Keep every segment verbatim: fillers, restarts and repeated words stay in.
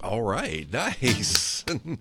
All right. Nice.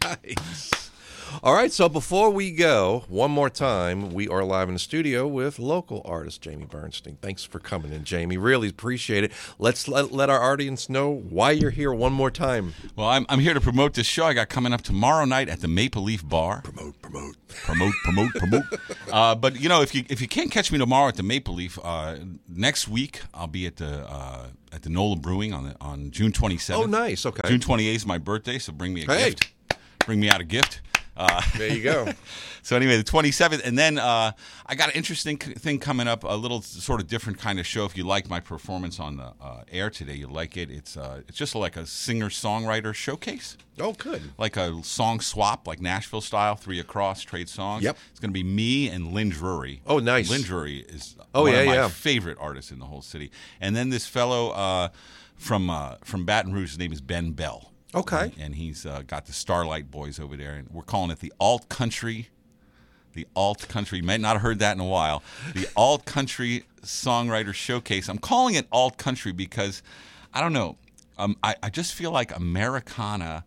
Nice. All right. So before we go, one more time, we are live in the studio with local artist Jamie Bernstein. Thanks for coming in, Jamie. Really appreciate it. Let's let, let our audience know why you're here one more time. Well, I'm I'm here to promote this show I got coming up tomorrow night at the Maple Leaf Bar. Promote, promote. Promote, promote, promote. Uh, but, you know, if you if you can't catch me tomorrow at the Maple Leaf, uh, next week I'll be at the uh, at the NOLA Brewing on the, on June twenty-seventh. Oh, nice. Okay. June twenty-eighth is my birthday, so bring me a Hey. gift. Bring me out a gift. Uh, There you go. So anyway, the twenty-seventh, and then uh, I got an interesting c- thing coming up, a little sort of different kind of show. If you like my performance on the uh, air today, you'll like it. It's uh, it's just like a singer-songwriter showcase, Oh, good. like a song swap, like Nashville style, three across, trade songs. Yep. It's going to be me and Lynn Drury. Oh, nice. Lynn Drury is Oh, one yeah, of my yeah. favorite artists in the whole city. And then this fellow uh, from uh, from Baton Rouge, his name is Ben Bell. Okay. And, and he's uh, got the Starlight Boys over there, and we're calling it the Alt Country. The Alt Country. You might not have heard that in a while. The Alt Country Songwriter Showcase. I'm calling it Alt Country because, I don't know, um, I, I just feel like Americana,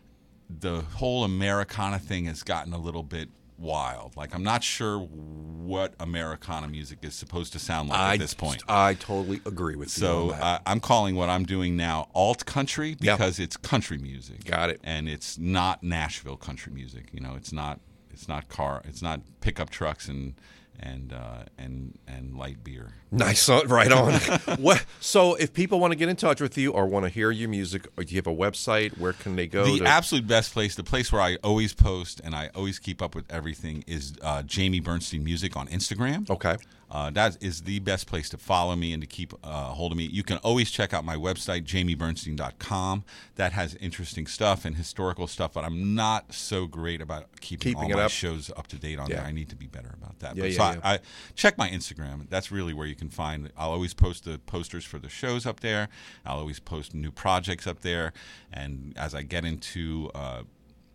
the whole Americana thing has gotten a little bit wild. Like, I'm not sure what Americana music is supposed to sound like I, at this point. I totally agree with you So on that. uh, I'm calling what I'm doing now alt country Yeah. because it's country music. Got it. And it's not Nashville country music. You know, it's not it's not car it's not pickup trucks and and uh, and and light beer. Nice, uh, right on. What? So, if people want to get in touch with you or want to hear your music, or do you have a website? Where can they go? The to... absolute best place, the place where I always post and I always keep up with everything, is uh, Jamie Bernstein Music on Instagram. Okay. Uh, that is the best place to follow me and to keep uh, hold of me. You can always check out my website, jamie bernstein dot com. That has interesting stuff and historical stuff, but I'm not so great about keeping, Keeping all it my up. shows up to date on Yeah. there. I need to be better about that. Yeah, but yeah, so yeah. I, I check my Instagram. That's really where you can find. I'll always post the posters for the shows up there. I'll always post new projects up there. And as I get into uh,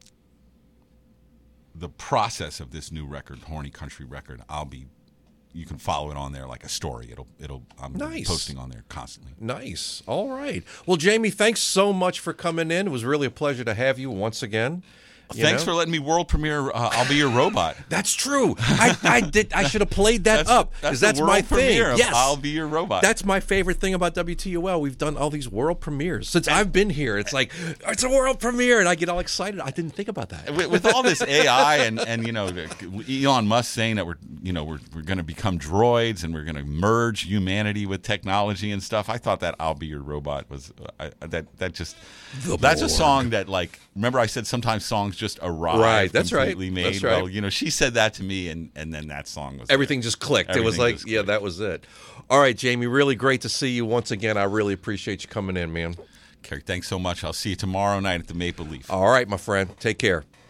the process of this new record, Horny Country record, I'll be. You can follow it on there like a story. It'll, it'll. I'm Nice. posting on there constantly. Nice. All right. Well, Jamie, thanks so much for coming in. It was really a pleasure to have you once again. You Thanks know? for letting me world premiere. Uh, I'll be your robot. That's true. I, I did. I should have played that That's, up that's, because the that's world my thing. premiere of Yes, I'll be your robot. That's my favorite thing about W T U L. We've done all these world premieres since I've been here. It's like it's a world premiere, and I get all excited. I didn't think about that. with, with all this A I and, and you know Elon Musk saying that we're you know we're we're going to become droids and we're going to merge humanity with technology and stuff. I thought that I'll be your robot was I, that that just The that's a Borg. song that like remember I said sometimes songs just arrive Right, that's right. completely made. That's right. Well, you know she said that to me and and then that song was Everything there. just clicked. it was Everything like, just yeah, clicked. that was it. All right, Jamie, really great to see you once again. I really appreciate you coming in, man. Kerry, thanks so much. I'll see you tomorrow night at the Maple Leaf. All right, my friend. Take care.